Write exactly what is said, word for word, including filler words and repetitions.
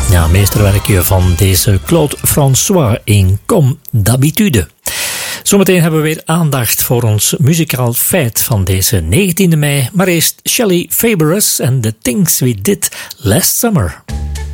Ja, meesterwerkje van deze Claude François in Comme d'habitude. Zometeen hebben we weer aandacht voor ons muzikaal feit van deze negentiende mei. Maar eerst Shelley Fabares en The Things We Did Last Summer.